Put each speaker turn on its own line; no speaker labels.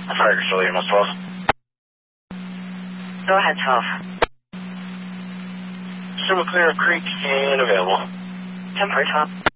Tiger Charlie, MS 12.
Go ahead, 12.
Super clear of Creek and available.
10 for 12.